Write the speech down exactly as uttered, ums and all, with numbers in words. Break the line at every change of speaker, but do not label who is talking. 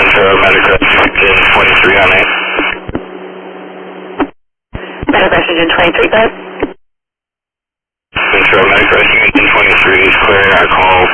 Ventura Medic Rescue twenty-three on eight.
Medic Rescue twenty-three, bud.
Ventura Medic Rescue twenty-three is clearing our call